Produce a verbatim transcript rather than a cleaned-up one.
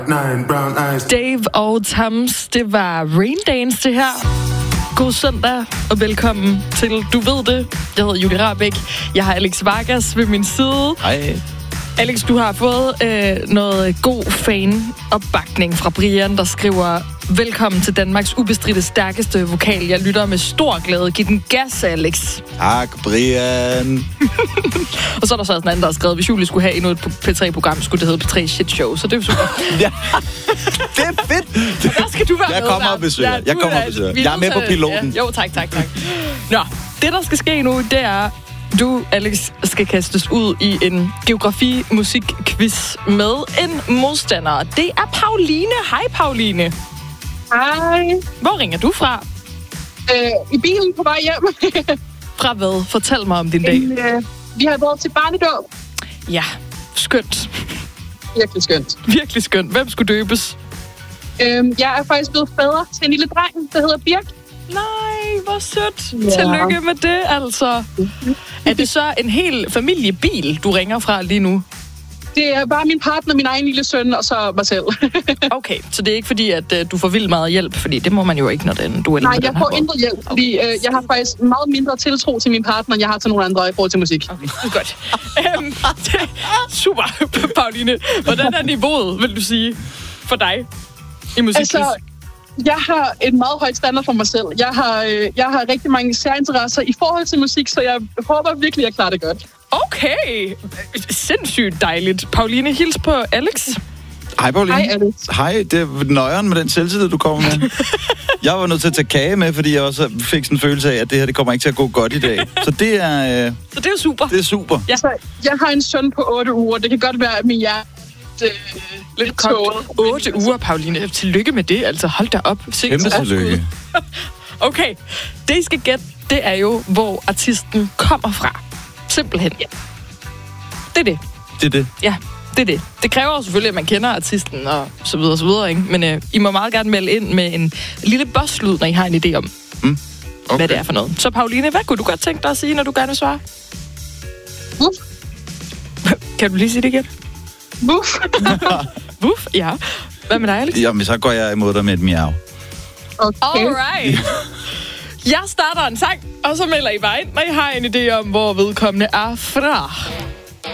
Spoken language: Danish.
Dave og Tams, det var Rain Dance det her. God søndag og velkommen til Du Ved Det. Jeg hedder Julie Rahbek. Jeg har Alex Vargas ved min side. Hej. Alex, du har fået øh, noget god fan-opbakning fra Brian, der skriver: velkommen til Danmarks ubestridte stærkeste vokal. Jeg lytter med stor glæde. Giv den gas, Alex. Tak, Brian. Og så er der så sådan en anden, der har skrevet, hvis Julie skulle have endnu et P tre-program, skulle det hedde P tre Shit Show. Så det er jo super. Ja, det er fedt. Der skal du være jeg med. Kommer og besøger. Jeg kommer og besøger. Jeg er med på piloten. Ja. Jo, tak, tak, tak. Nå, det der skal ske nu, det er, du, Alex, skal kastes ud i en geografi-musik-quiz med en modstander. Det er Pauline. Hej, Pauline. Hej. Hvor ringer du fra? Øh, I bilen på vej hjem. Fra hvad? Fortæl mig om din dag. En, øh, vi har været til barnedåb. Ja, skønt. Virkelig skønt. Virkelig skønt. Hvem skulle døbes? Øh, jeg er faktisk blevet fader til en lille dreng, der hedder Birk. Nej, hvor sødt. Ja. Tillykke med det, altså. Er det så en hel familiebil, du ringer fra lige nu? Det er bare min partner, min egen lille søn, og så mig selv. Okay, så det er ikke fordi, at uh, du får vildt meget hjælp, fordi det må man jo ikke, når den duel. Nej, jeg får intet hjælp, fordi øh, jeg har faktisk meget mindre tiltro til min partner, end jeg har til nogle andre i forhold til musik. Okay, det er godt. um, det, super, Pauline. Hvordan er niveauet, vil du sige, for dig i musik? Altså, jeg har et meget højt standard for mig selv. Jeg har, øh, jeg har rigtig mange særinteresser i forhold til musik, så jeg håber virkelig, at jeg klarer det godt. Okay, sindssygt dejligt. Pauline, hils på Alex. Hej, Pauline. Hej, Alex. Hej, det er nøjeren med den selvtillid, du kommer med. Jeg var nødt til at tage kage med, fordi jeg også fik sådan en følelse af, at det her det kommer ikke til at gå godt i dag. Så det er... Øh, så det er jo super. Det er super. Ja. Så jeg har en søn på otte uger. Det kan godt være, at min hjerte øh, lidt koldt. otte uger, Pauline. Tillykke med det. Altså, hold da op. Kæmpe tillykke. Okay, det I skal gætte, det er jo, hvor artisten kommer fra. Simpelthen. Ja. Det er det. Det er det. Ja, det er det. Det kræver jo selvfølgelig, at man kender artisten og så videre og så videre, ikke? Men øh, I må meget gerne melde ind med en lille boss-lyd, når I har en idé om, mm. okay. hvad det er for noget. Så Pauline, hvad kunne du godt tænke dig at sige, når du gerne vil svare? Wuff. Kan du lige sige det igen? Wuff. Wuff, ja. Hvad med dig, Alex? Jamen, så går jeg imod dig med et miau. Okay. Alright. Jeg starter en sang, og så melder I bare ind, når I har en idé om, hvor vedkommende er fra.